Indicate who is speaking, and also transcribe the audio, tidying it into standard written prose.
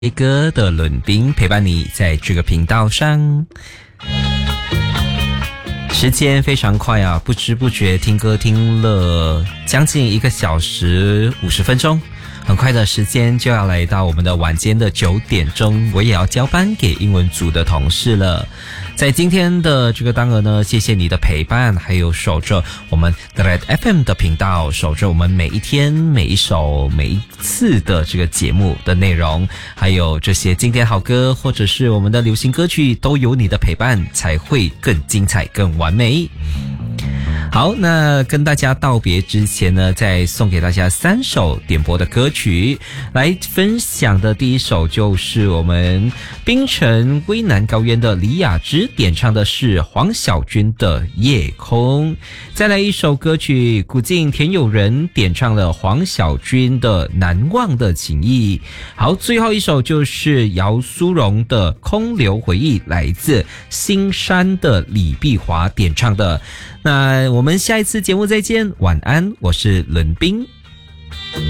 Speaker 1: A 哥的伦宾陪伴你在这个频道上。时间非常快啊，不知不觉听歌听了将近1个小时50分钟，很快的时间就要来到我们的晚间的9点钟，我也要交班给英文组的同事了。在今天的这个单元呢，谢谢你的陪伴，还有守着我们 Red FM 的频道，守着我们每一天每一首每一次的这个节目的内容，还有这些经典好歌或者是我们的流行歌曲，都有你的陪伴才会更精彩更完美。好，那跟大家道别之前呢，再送给大家3首点播的歌曲。来分享的第一首就是我们槟城威南高原的李雅芝点唱的是黄小军的《夜空》。再来一首歌曲，古晋田有人点唱了黄小军的《难忘的情谊》。好，最后一首就是姚苏蓉的《空留回忆》，来自新山的李碧华点唱的。那我们下一次节目再见，晚安，我是伦宾。